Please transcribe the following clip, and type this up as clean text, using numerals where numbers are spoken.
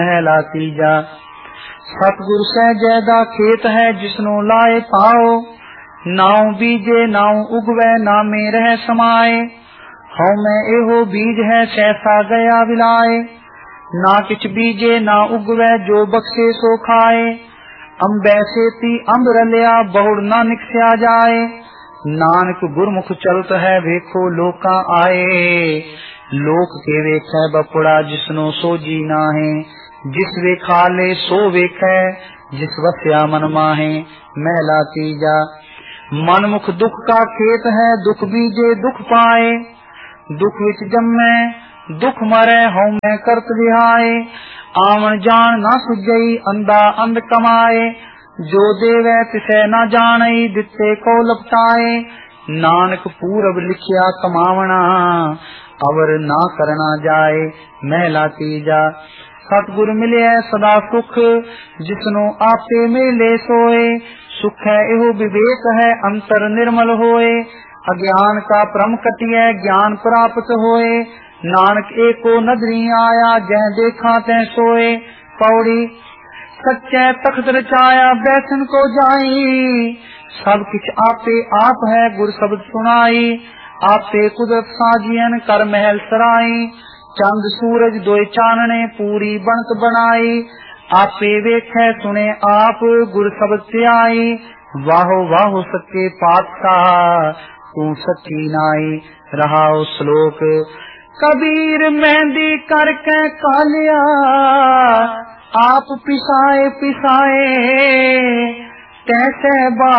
पहला तीजा। सतगुर सहजै दा खेत है जिसनों लाए पाओ, नाउ बीजे नाउ उगवै नामे रह समाए। हौ मैं एहो बीज है सहसा गया विलाए, ना किछ बीजे ना उगवै जो बख्शे सो खाए। अंबै सेती अंब रलिया बहुड़ ना निकस्या जाए, नानक गुरमुख चलत है वेखो लोका आए। लोक के वेखै बपुड़ा जिसनो सोजी नाहे, जिस वेखा ले सो वेखै जिस वस्या मन माहे। महला तीजा। मनमुख दुख का खेत है दुख बीजे दुख पाए, दुख विच जम्मै दुख मरै हौ मैं करत विहाए। आवन जान ना सुझई अंधा अंध कमाए, जो देवै तिसै ना जानई दिते को लपटाए। नानक पूरब लिखिया कमावना अवर ना करना जाए। महला तीजा। सतगुर मिले सदा सुख जिसनो आपे मिले सोए, सुख है एहो विवेक है अंतर निर्मल होए। अज्ञान का भ्रम कटिए ज्ञान प्राप्त होए, नानक एको नदरी आया जह देखा तै सोए। पौड़ी। सच्चे तख्त रचाया बैठन को जाई, सब किछ आपे आप है गुर शब्द सुनाई। आपे कुदरत साजियन कर महल सराई, चंद सूरज दोए चानने पूरी बनत बनाई। आपे वेखे सुने आप गुर शब्द से आई, वाहो वाहो सच्चे पातशाह तू सच्ची नाई। रहाओ श्लोक। कबीर मेहंदी करके कालिया आप पिसाए पिसाए, तैसे